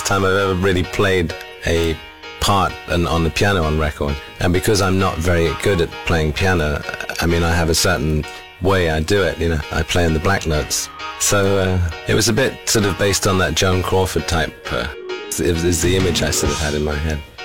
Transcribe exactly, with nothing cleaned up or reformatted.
time I've ever really played a part and on the piano on record. And because I'm not very good at playing piano, I mean, I have a certain way I do it, you know, I play in the black notes. So uh, it was a bit sort of based on that Joan Crawford type, uh, it was the image I sort of had in my head.